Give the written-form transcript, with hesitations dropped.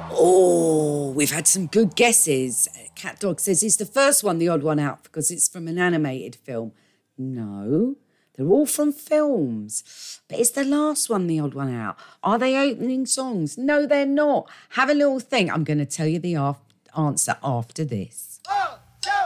Oh, we've had some good guesses. Cat Dog says, is the first one the odd one out because it's from an animated film? No, they're all from films. But is the last one the odd one out? Are they opening songs? No, they're not. Have a little think. I'm going to tell you the answer after this.